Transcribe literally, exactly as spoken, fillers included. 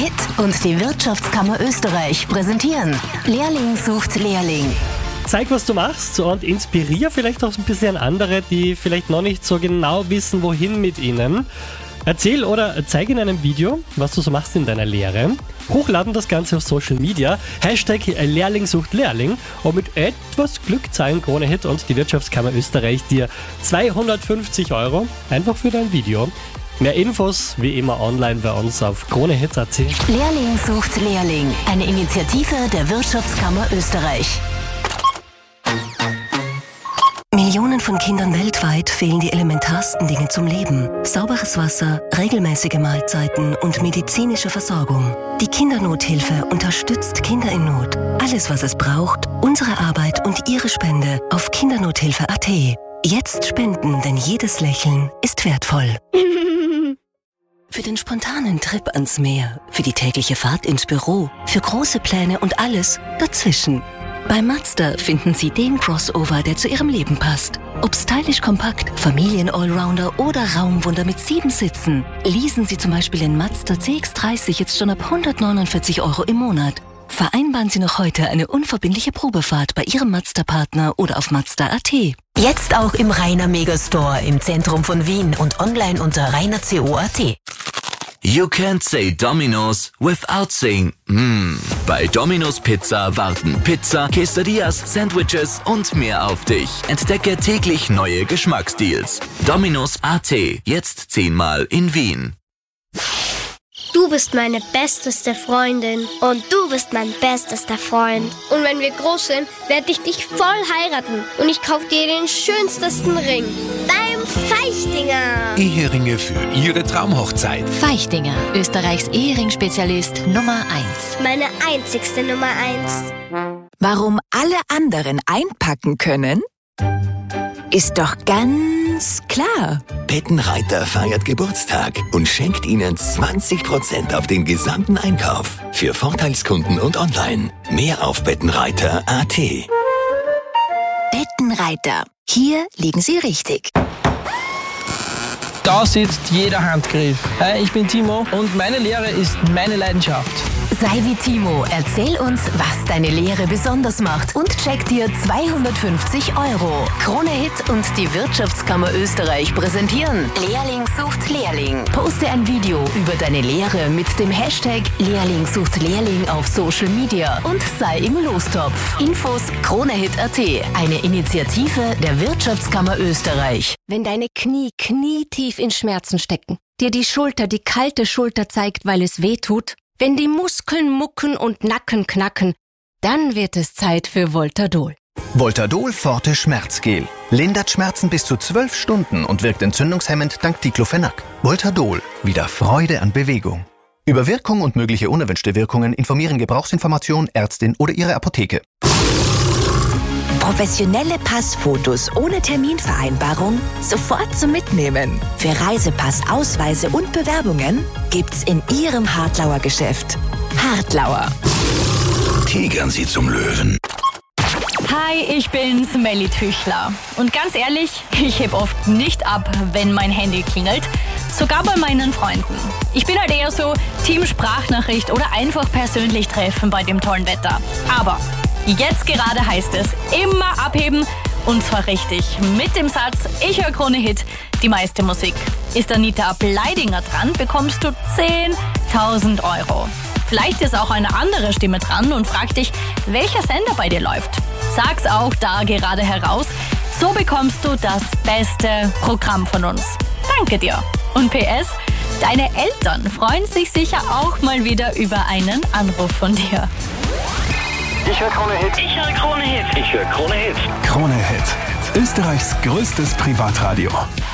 Hit und die Wirtschaftskammer Österreich präsentieren Lehrling sucht Lehrling. Zeig, was du machst und inspirier vielleicht auch ein bisschen andere, die vielleicht noch nicht so genau wissen, wohin mit ihnen. Erzähl oder zeig in einem Video, was du so machst in deiner Lehre. Hochladen das Ganze auf Social Media. Hashtag Lehrling sucht Lehrling. Und mit etwas Glück zahlen Krone Hit und die Wirtschaftskammer Österreich dir zweihundertfünfzig Euro einfach für dein Video. Mehr Infos wie immer online bei uns auf kronehit punkt at. Lehrling sucht Lehrling. Eine Initiative der Wirtschaftskammer Österreich. Millionen von Kindern weltweit fehlen die elementarsten Dinge zum Leben. Sauberes Wasser, regelmäßige Mahlzeiten und medizinische Versorgung. Die Kindernothilfe unterstützt Kinder in Not. Alles, was es braucht, unsere Arbeit und Ihre Spende auf kindernothilfe punkt at. Jetzt spenden, denn jedes Lächeln ist wertvoll. Für den spontanen Trip ans Meer, für die tägliche Fahrt ins Büro, für große Pläne und alles dazwischen. Bei Mazda finden Sie den Crossover, der zu Ihrem Leben passt. Ob stylisch kompakt, Familien-Allrounder oder Raumwunder mit sieben Sitzen. Leasen Sie zum Beispiel den Mazda C X dreißig jetzt schon ab hundertneunundvierzig Euro im Monat. Vereinbaren Sie noch heute eine unverbindliche Probefahrt bei Ihrem Mazda-Partner oder auf mazda punkt at. Jetzt auch im Rainer Megastore im Zentrum von Wien und online unter rainer punkt co punkt at. You can't say Domino's without saying mmm. Bei Domino's Pizza warten Pizza, Quesadillas, Sandwiches und mehr auf dich. Entdecke täglich neue Geschmacksdeals. Domino's punkt at, jetzt zehnmal in Wien. Du bist meine besteste Freundin und du bist mein bestester Freund. Und wenn wir groß sind, werde ich dich voll heiraten und ich kaufe dir den schönsten Ring. Dein Feichtinger. Eheringe für Ihre Traumhochzeit. Feichtinger, Österreichs Ehering-Spezialist Nummer eins. Meine einzigste Nummer eins. Warum alle anderen einpacken können, ist doch ganz klar. Bettenreiter feiert Geburtstag und schenkt Ihnen zwanzig Prozent auf den gesamten Einkauf. Für Vorteilskunden und online. Mehr auf bettenreiter punkt at. Bettenreiter. Hier liegen Sie richtig. Da sitzt jeder Handgriff. Hi, ich bin Timo und meine Lehre ist meine Leidenschaft. Sei wie Timo, erzähl uns, was deine Lehre besonders macht und check dir zweihundertfünfzig Euro. Krone Hit und die Wirtschaftskammer Österreich präsentieren Lehrling sucht Lehrling. Poste ein Video über deine Lehre mit dem Hashtag Lehrling sucht Lehrling auf Social Media und sei im Lostopf. Infos kronehit punkt at, eine Initiative der Wirtschaftskammer Österreich. Wenn deine Knie knietief in Schmerzen stecken, dir die Schulter die kalte Schulter zeigt, weil es weh tut, wenn die Muskeln mucken und Nacken knacken, dann wird es Zeit für Voltadol. Voltadol Forte Schmerzgel. Lindert Schmerzen bis zu zwölf Stunden und wirkt entzündungshemmend dank Diclofenac. Voltadol. Wieder Freude an Bewegung. Über Wirkung und mögliche unerwünschte Wirkungen informieren Gebrauchsinformation, Ärztin oder Ihre Apotheke. Professionelle Passfotos ohne Terminvereinbarung sofort zum Mitnehmen. Für Reisepass, Ausweise und Bewerbungen gibt's in Ihrem Hartlauer Geschäft. Hartlauer. Tigern Sie zum Löwen. Hi, ich bin's, Melly Tüchler. Und ganz ehrlich, ich heb oft nicht ab, wenn mein Handy klingelt. Sogar bei meinen Freunden. Ich bin halt eher so Team Sprachnachricht oder einfach persönlich treffen bei dem tollen Wetter. Aber jetzt gerade heißt es immer abheben und zwar richtig. Mit dem Satz, ich höre Krone Hit, die meiste Musik. Ist Anita Bleidinger dran, bekommst du zehntausend Euro. Vielleicht ist auch eine andere Stimme dran und fragt dich, welcher Sender bei dir läuft. Sag's auch da gerade heraus. So bekommst du das beste Programm von uns. Danke dir. Und P S, deine Eltern freuen sich sicher auch mal wieder über einen Anruf von dir. Ich höre Krone Hit. Ich höre Krone Hit. Ich höre Krone Hit. Krone Hit. Österreichs größtes Privatradio.